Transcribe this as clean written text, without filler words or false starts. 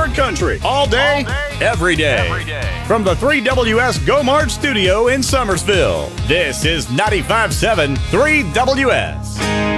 Smart Country. All day, every day. From the 3WS Go Mart studio in Summersville, this is 95.7 3WS.